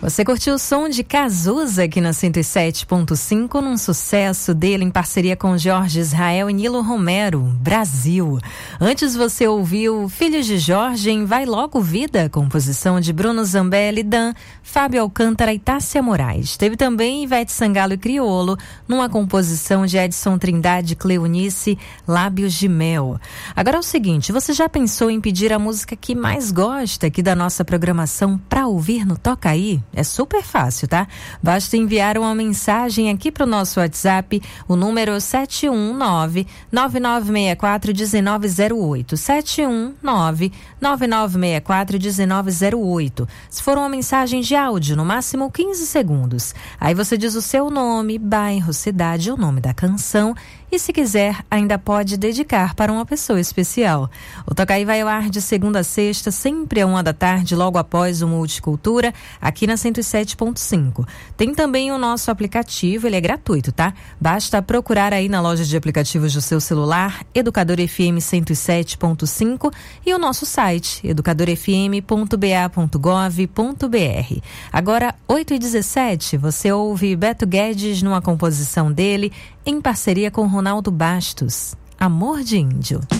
Você curtiu o som de Cazuza aqui na 107.5, num sucesso dele em parceria com Jorge Israel e Nilo Romero, Brasil. Antes você ouviu Filhos de Jorge em Vai Logo Vida, composição de Bruno Zambelli, Dan, Fábio Alcântara e Tássia Moraes. Teve também Ivete Sangalo e Criolo, numa composição de Edson Trindade e Cleonice, Lábios de Mel. Agora é o seguinte, você já pensou em pedir a música que mais gosta aqui da nossa programação para ouvir no Toca Aí? É super fácil, tá? Basta enviar uma mensagem aqui para o nosso WhatsApp, o número 719-9964-1908. 719-9964-1908. Se for uma mensagem de áudio, no máximo 15 segundos. Aí você diz o seu nome, bairro, cidade, o nome da canção e, se quiser, ainda pode dedicar para uma pessoa especial. O Toca Aí vai ao ar de segunda a sexta, sempre à 1h da tarde, logo após o Multicultura, aqui na 107.5. Tem também o nosso aplicativo, ele é gratuito, tá? Basta procurar aí na loja de aplicativos do seu celular, Educador FM 107.5 e o nosso site, educadorfm.ba.gov.br. Agora, 8h17, você ouve Beto Guedes numa composição dele, em parceria com Ronaldo Bastos, Amor de Índio.